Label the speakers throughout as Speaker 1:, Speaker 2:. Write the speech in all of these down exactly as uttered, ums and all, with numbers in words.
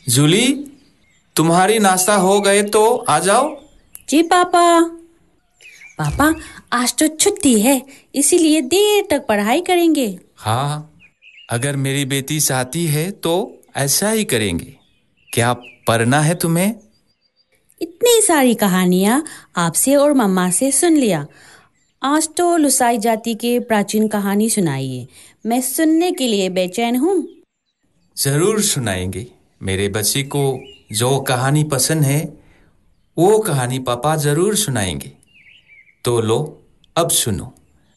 Speaker 1: जूली, तुम्हारी नाश्ता हो गए तो आ जाओ।
Speaker 2: जी पापा। पापा, आज तो छुट्टी है, इसीलिए देर तक पढ़ाई करेंगे।
Speaker 1: हाँ, अगर मेरी बेटी चाहती है तो ऐसा ही करेंगे। क्या पढ़ना है तुम्हें?
Speaker 2: इतनी सारी कहानियाँ आपसे और मम्मा से सुन लिया। आज तो लुसाई जाति के प्राचीन कहानी सुनाइए, मैं सुनने के लिए बेचैन हूँ।
Speaker 1: जरूर सुनाएंगे। मेरे बच्चे को जो कहानी पसंद है वो कहानी पापा जरूर सुनाएंगे। तो लो, अब सुनो।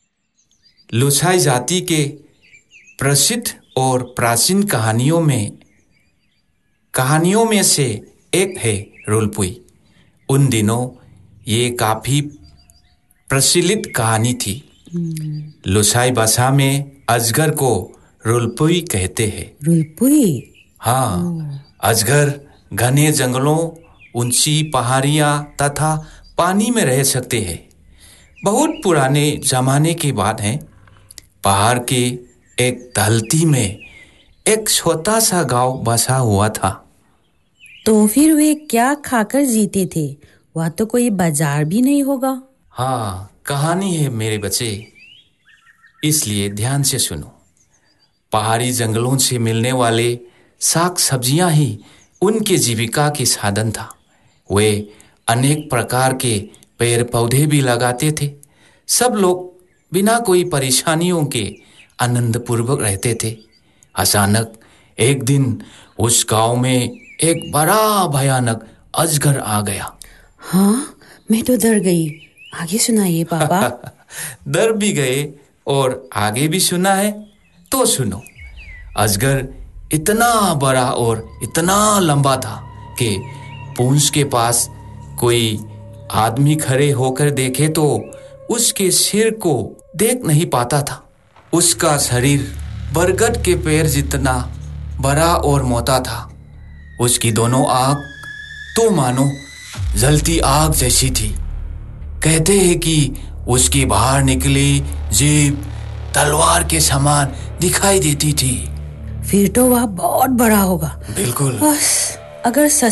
Speaker 1: लुसाई जाति के प्रसिद्ध और प्राचीन कहानियों में कहानियों में से एक है रुलपुई। उन दिनों ये काफी प्रचलित कहानी थी। लुसाई भाषा में अजगर को रुलपुई कहते हैं।
Speaker 2: रुलपुई?
Speaker 1: हाँ, अजगर घने जंगलों, ऊंची पहाड़ियाँ तथा पानी में रह सकते हैं। बहुत पुराने जमाने की बात है। पहाड़ के एक ढलती में एक छोटा सा गांव बसा हुआ था।
Speaker 2: तो फिर वे क्या खाकर जीते थे? वहाँ तो कोई बाजार भी नहीं होगा।
Speaker 1: हाँ, कहानी है मेरे बच्चे, इसलिए ध्यान से सुनो। पहाड़ी जंगलों से मिलने वाले साग सब्जियां ही उनके जीविका के साधन था। वे अनेक प्रकार के पेड़ पौधे भी लगाते थे। सब लोग बिना कोई परेशानियों के आनंदपूर्वक रहते थे। अचानक एक दिन उस गांव में एक बड़ा भयानक अजगर आ गया।
Speaker 2: हाँ, मैं तो डर गई। आगे सुनाइए पापा।
Speaker 1: डर भी गए और आगे भी सुना है तो सुनो। अजगर इतना बड़ा और इतना लंबा था कि पूंछ के पास कोई आदमी खड़े होकर देखे तो उसके सिर को देख नहीं पाता था। उसका शरीर बरगद के पेड़ जितना बड़ा और मोटा था। उसकी दोनों आंख तो मानो जलती आग जैसी थी। कहते हैं कि उसकी बाहर निकली जीभ तलवार के समान दिखाई देती थी।
Speaker 2: फिर तो वह बहुत बड़ा होगा।
Speaker 1: बिल्कुल।
Speaker 2: बस, अगर सच